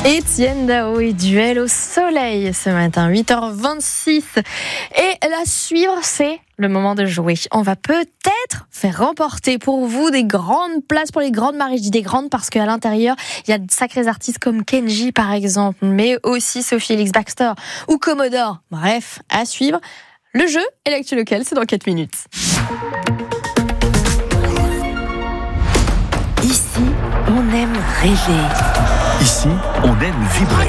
Étienne Dao et Duel au soleil ce matin, 8h26. Et la suivre, c'est le moment de jouer. On va peut-être faire remporter pour vous des grandes places pour les grandes marées. Je dis des grandes parce qu'à l'intérieur, il y a de sacrés artistes comme Kenji par exemple, mais aussi Sophie Elix Bextor ou Commodore. Bref, à suivre. Le jeu et l'actu locale, c'est dans 4 minutes. Ici, on aime rêver. Ici, on aime vibrer.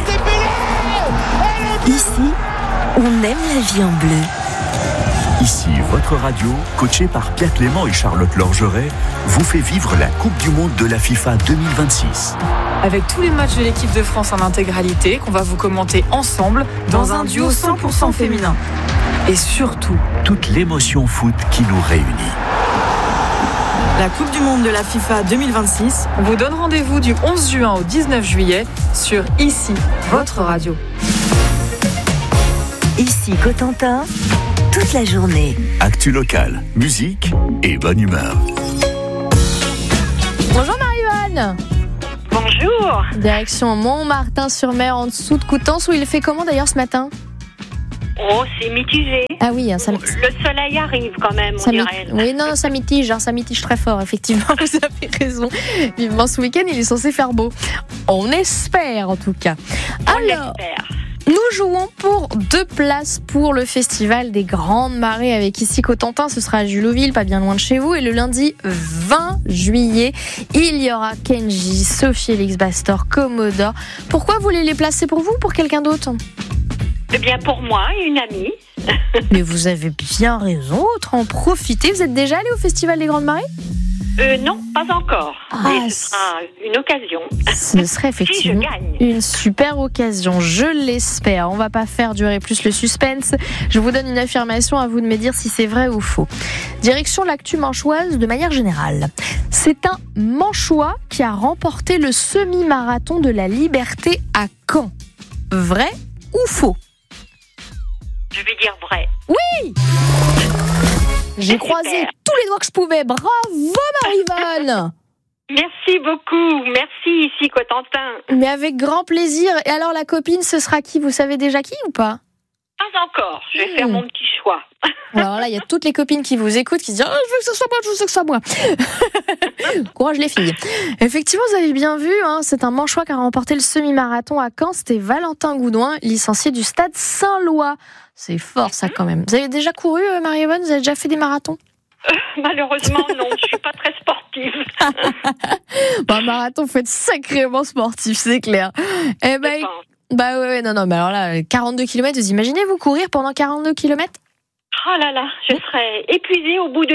Ici, on aime la vie en bleu. Ici, votre radio, coachée par Pierre Clément et Charlotte Lorgeret, vous fait vivre la Coupe du Monde de la FIFA 2026. Avec tous les matchs de l'équipe de France en intégralité, qu'on va vous commenter ensemble dans un duo 100% féminin. Et surtout, toute l'émotion foot qui nous réunit. La Coupe du Monde de la FIFA 2026 vous donne rendez-vous du 11 juin au 19 juillet sur Ici, votre radio. Ici, Cotentin, toute la journée. Actu locale, musique et bonne humeur. Bonjour Marie-Vanne. Bonjour. Direction Montmartin-sur-Mer, en dessous de Coutances, où il fait comment d'ailleurs ce matin ? Oh, c'est mitigé. Ah oui, ça... Le soleil arrive quand même, on dirait. Oui, non, ça mitige très fort, effectivement, vous avez raison. Vivement ce week-end, il est censé faire beau. On espère, en tout cas. Alors, nous jouons pour 2 places pour le festival des Grandes Marées avec Ici Cotentin. Ce sera à Juloville, pas bien loin de chez vous. Et le lundi 20 juillet, il y aura Kenji, Sophie Elix Bextor, Commodore. Pourquoi vous voulez les placer pour vous ou pour quelqu'un d'autre ? Eh bien, pour moi et une amie. Mais vous avez bien raison, autant en profiter. Vous êtes déjà allé au Festival des Grandes Marées ? Non, pas encore. Mais ce sera une occasion. Ce serait effectivement une super occasion, je l'espère. On va pas faire durer plus le suspense. Je vous donne une affirmation, à vous de me dire si c'est vrai ou faux. Direction l'actu manchoise de manière générale. C'est un Manchois qui a remporté le semi-marathon de la Liberté à Caen. Vrai ou faux ? Je vais dire vrai. Oui ! J'ai croisé tous les doigts que je pouvais. Bravo Marie-Vanne. Merci beaucoup. Merci Ici Cotentin. Mais avec grand plaisir. Et alors la copine, ce sera qui ? Vous savez déjà qui ou pas ? Pas encore. Je vais faire mon petit choix. Alors là, il y a toutes les copines qui vous écoutent, qui se disent « je veux que ce soit moi, je veux que ce soit moi ». Courage les filles. Effectivement, vous avez bien vu, c'est un Manchois qui a remporté le semi-marathon à Caen. C'était Valentin Goudouin, licencié du Stade Saint-Lois. C'est fort ça quand même. Vous avez déjà couru, Marie-Vanne ? Vous avez déjà fait des marathons ? Malheureusement, non. Je suis pas très sportive. Marathon, faut être sacrément sportif, c'est clair. Eh ben, non, mais alors là, 42 km, vous imaginez vous courir pendant 42 km ? Oh là là, je serais épuisée au bout de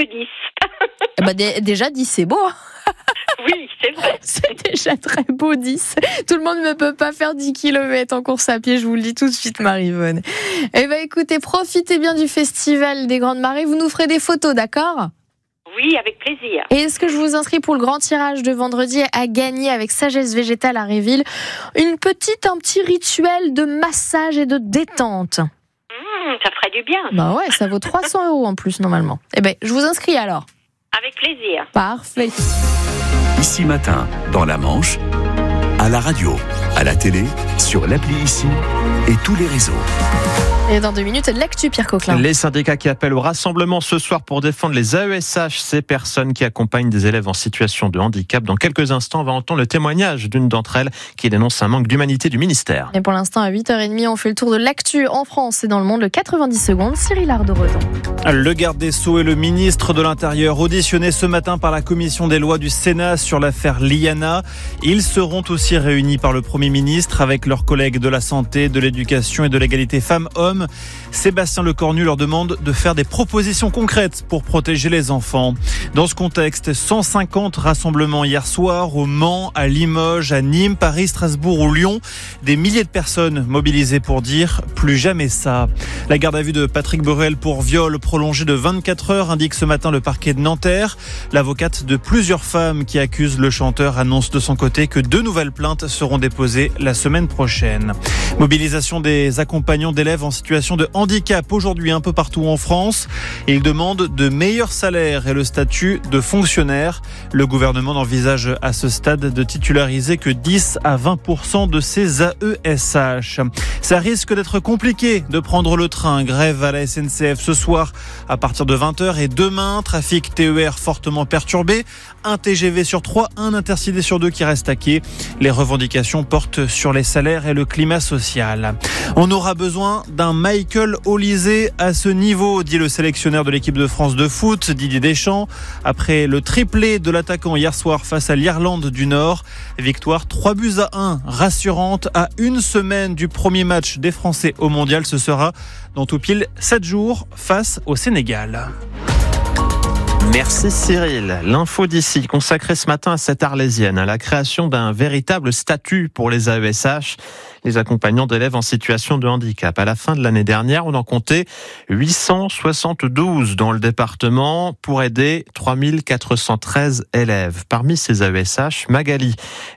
10. Déjà 10, c'est beau. Oui, c'est vrai. C'est déjà très beau 10. Tout le monde ne peut pas faire 10 km en course à pied, je vous le dis tout de suite, Marie-Vanne. Eh bien, écoutez, profitez bien du festival des Grandes Marées. Vous nous ferez des photos, d'accord ? Oui, avec plaisir. Et est-ce que je vous inscris pour le grand tirage de vendredi à gagner avec Sagesse Végétale à Réville un petit rituel de massage et de détente. Ça ferait du bien. Bah ouais, ça vaut 300 € en plus normalement. Eh ben, je vous inscris alors. Avec plaisir. Parfait. Ici matin, dans la Manche, à la radio, à la télé, sur l'appli Ici et tous les réseaux. Et dans 2 minutes, l'actu, Pierre Coquelin. Les syndicats qui appellent au rassemblement ce soir pour défendre les AESH, ces personnes qui accompagnent des élèves en situation de handicap. Dans quelques instants, on va entendre le témoignage d'une d'entre elles qui dénonce un manque d'humanité du ministère. Et pour l'instant, à 8h30, on fait le tour de l'actu en France et dans le monde. Le 90 secondes, Cyril Ardo-Redon. Le garde des Sceaux et le ministre de l'Intérieur auditionnés ce matin par la commission des lois du Sénat sur l'affaire Liana. Ils seront aussi réunis par le Premier ministre avec leurs collègues de la santé, de l'éducation et de l'égalité femmes-hommes. Sébastien Lecornu leur demande de faire des propositions concrètes pour protéger les enfants. Dans ce contexte, 150 rassemblements hier soir au Mans, à Limoges, à Nîmes, Paris, Strasbourg ou Lyon. Des milliers de personnes mobilisées pour dire plus jamais ça. La garde à vue de Patrick Borel pour viol prolongé de 24 heures, indique ce matin le parquet de Nanterre. L'avocate de plusieurs femmes qui accusent le chanteur annonce de son côté que 2 nouvelles plaintes seront déposées la semaine prochaine. prochaine. Mobilisation des accompagnants d'élèves en situation de handicap aujourd'hui un peu partout en France. Ils demandent de meilleurs salaires et le statut de fonctionnaire. Le gouvernement n'envisage à ce stade de titulariser que 10 à 20% de ces AESH. Ça risque d'être compliqué de prendre le train. Grève à la SNCF ce soir à partir de 20h et demain, trafic TER fortement perturbé. Un TGV sur 3, un Intercité sur 2 qui reste à quai. Les revendications portent sur les salaires et le climat social. On aura besoin d'un Michael Olise à ce niveau, dit le sélectionneur de l'équipe de France de foot, Didier Deschamps. Après le triplé de l'attaquant hier soir face à l'Irlande du Nord, victoire 3-1, rassurante à une semaine du premier match des Français au Mondial. Ce sera dans tout pile 7 jours face au Sénégal. Merci Cyril. L'info d'ici consacrée ce matin à cette Arlésienne, à la création d'un véritable statut pour les AESH, les accompagnants d'élèves en situation de handicap. À la fin de l'année dernière, on en comptait 872 dans le département pour aider 3413 élèves. Parmi ces AESH, Magali,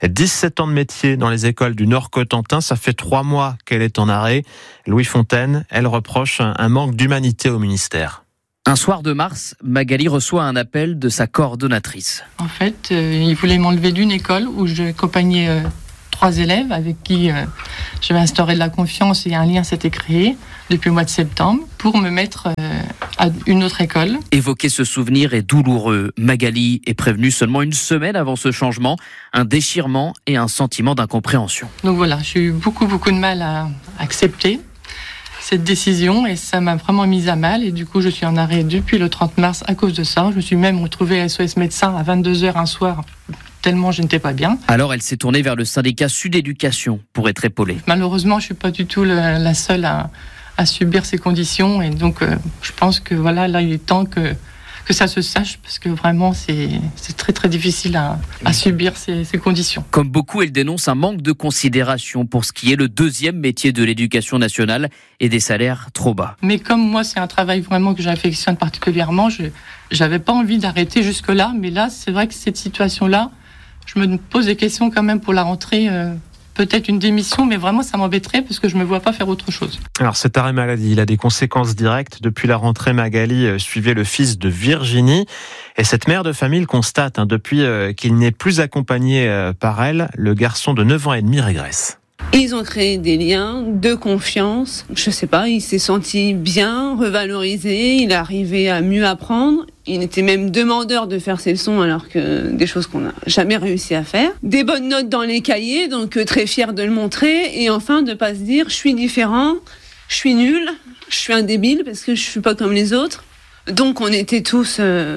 17 ans de métier dans les écoles du Nord-Cotentin, ça fait 3 mois qu'elle est en arrêt. Louis Fontaine, elle reproche un manque d'humanité au ministère. Un soir de mars, Magali reçoit un appel de sa coordonnatrice. En fait, il voulait m'enlever d'une école où j'accompagnais 3 élèves avec qui j'avais instauré de la confiance et un lien s'était créé depuis le mois de septembre pour me mettre à une autre école. Évoquer ce souvenir est douloureux. Magali est prévenue seulement une semaine avant ce changement, un déchirement et un sentiment d'incompréhension. Donc voilà, j'ai eu beaucoup de mal à accepter cette décision et ça m'a vraiment mise à mal et du coup je suis en arrêt depuis le 30 mars à cause de ça. Je me suis même retrouvée à SOS Médecins à 22h un soir tellement je n'étais pas bien. Alors elle s'est tournée vers le syndicat Sud Éducation pour être épaulée. Malheureusement je ne suis pas du tout la seule à subir ces conditions et donc je pense que voilà, là il est temps que ça se sache parce que vraiment c'est très difficile à subir ces conditions. Comme beaucoup, elle dénonce un manque de considération pour ce qui est le deuxième métier de l'éducation nationale et des salaires trop bas. Mais comme moi c'est un travail vraiment que j'affectionne particulièrement, je n'avais pas envie d'arrêter jusque-là, mais là c'est vrai que cette situation-là, je me pose des questions quand même pour la rentrée. Peut-être une démission, mais vraiment ça m'embêterait parce que je ne me vois pas faire autre chose. Alors cet arrêt maladie, il a des conséquences directes. Depuis la rentrée, Magali suivait le fils de Virginie. Et cette mère de famille constate, depuis qu'il n'est plus accompagné par elle, le garçon de 9 ans et demi régresse. Ils ont créé des liens de confiance. Je sais pas, il s'est senti bien, revalorisé, il est arrivé à mieux apprendre. Il était même demandeur de faire ses leçons alors que des choses qu'on n'a jamais réussi à faire. Des bonnes notes dans les cahiers, donc très fier de le montrer. Et enfin de pas se dire, je suis différent, je suis nul, je suis un débile parce que je suis pas comme les autres. Donc on était tous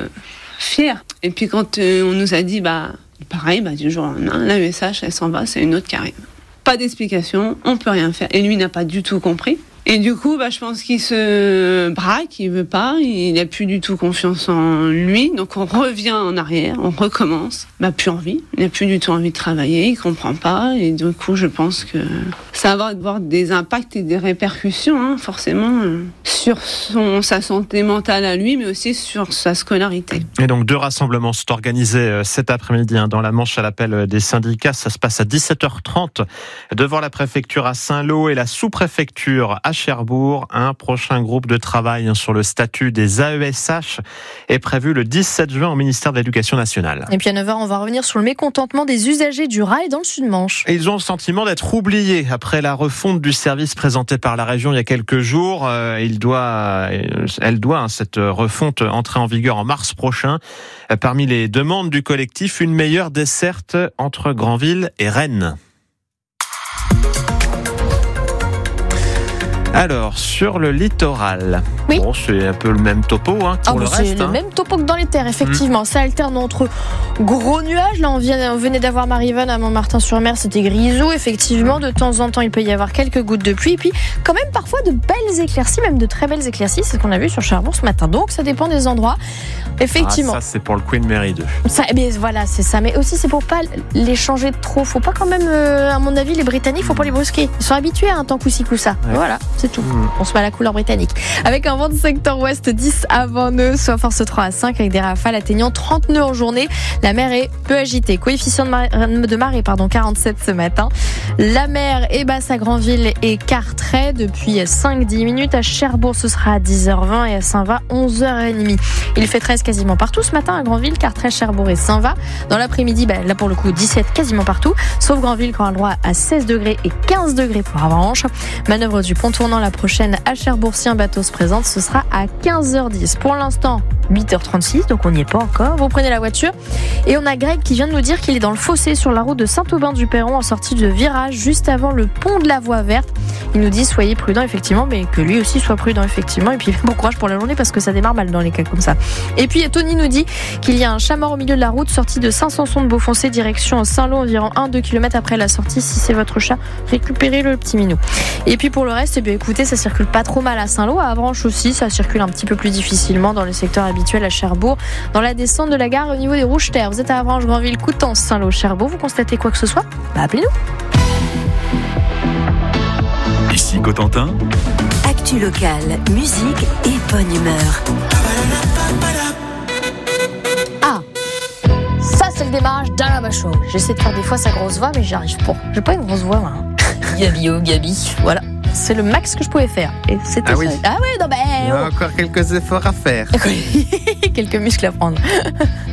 fiers. Et puis quand on nous a dit, pareil, du jour au lendemain, l'AESH, elle s'en va, c'est une autre qui arrive. Pas d'explication, on peut rien faire. Et lui n'a pas du tout compris. Et du coup, je pense qu'il se braque, il veut pas, il n'a plus du tout confiance en lui. Donc on revient en arrière, on recommence. Plus envie, il n'a plus du tout envie de travailler, il comprend pas. Et du coup, je pense que ça va avoir des impacts et des répercussions, forcément, sur sa santé mentale à lui, mais aussi sur sa scolarité. Et donc 2 rassemblements sont organisés cet après-midi dans la Manche à l'appel des syndicats. Ça se passe à 17h30 devant la préfecture à Saint-Lô et la sous-préfecture à Cherbourg. Un prochain groupe de travail sur le statut des AESH est prévu le 17 juin au ministère de l'Éducation nationale. Et puis à 9h, on va revenir sur le mécontentement des usagers du rail dans le Sud-Manche. Et ils ont le sentiment d'être oubliés après la refonte du service présentée par la région il y a quelques jours. Elle doit, cette refonte, entrer en vigueur en mars prochain. Parmi les demandes du collectif, une meilleure desserte entre Granville et Rennes. Alors, sur le littoral, oui. C'est un peu le même topo pour le reste. C'est le même topo que dans les terres, effectivement. Ça alterne entre gros nuages. Là, on venait d'avoir Marivonne à Montmartin-sur-Mer, c'était grisou. Effectivement, de temps en temps, il peut y avoir quelques gouttes de pluie. Et puis, quand même, parfois, de belles éclaircies, même de très belles éclaircies. C'est ce qu'on a vu sur Cherbourg ce matin. Donc, ça dépend des endroits. Effectivement. Ça, c'est pour le Queen Mary 2. Voilà, c'est ça. Mais aussi, c'est pour pas les changer de trop. Faut pas quand même, à mon avis, les Britanniques, faut pas les brusquer. Ils sont habitués à un temps coup-ci, coup-ça. Ouais. Voilà. C'est tout. On se met à la couleur britannique. Avec un vent de secteur ouest 10 à 20 nœuds, soit force 3 à 5 avec des rafales atteignant 30 nœuds en journée. La mer est peu agitée. Coefficient de marée, 47 ce matin. La mer est basse à Granville et Carteret depuis 5-10 minutes. À Cherbourg, ce sera à 10h20 et à Saint-Va, 11h30. Il fait 13 quasiment partout ce matin à Granville, Carteret, Cherbourg et Saint-Va. Dans l'après-midi, là pour le coup, 17 quasiment partout. Sauf Granville qui aura le droit à 16 degrés et 15 degrés pour Avranches. Manœuvre du pont tournant la prochaine à Cherbourg. Si un bateau se présente, ce sera à 15h10. Pour l'instant, 8h36, donc on n'y est pas encore. Vous prenez la voiture et on a Greg qui vient de nous dire qu'il est dans le fossé sur la route de Saint-Aubin-du-Perron en sortie de virage juste avant le pont de la Voie Verte. Il nous dit soyez prudents effectivement, mais que lui aussi soit prudent effectivement, et puis bon courage pour la journée parce que ça démarre mal dans les cas comme ça. Et puis Tony nous dit qu'il y a un chat mort au milieu de la route sortie de Saint-Sanson de Beaufoncé direction Saint-Lô, environ 1-2 km après la sortie. Si c'est votre chat, récupérez le petit minou. Et puis pour le reste, écoutez, ça circule pas trop mal à Saint-Lô, à Avranches aussi, ça circule un petit peu plus difficilement dans le secteur habituel à Cherbourg. Dans la descente de la gare au niveau des Rouges-Terres, vous êtes à Avranches, Granville, Coutances, Saint-Lô, Cherbourg, vous constatez quoi que ce soit, appelez-nous. Ici Cotentin. Actu locale, musique et bonne humeur. Ah, ça c'est le démarrage d'Alain Bachot. J'essaie de faire des fois sa grosse voix, mais j'y arrive pas. J'ai pas une grosse voix, moi. Gabi, oh Gabi, voilà. C'est le max que je pouvais faire. Et c'était ça. Oui. Ah oui, non, Il y a encore quelques efforts à faire. Quelques muscles à prendre.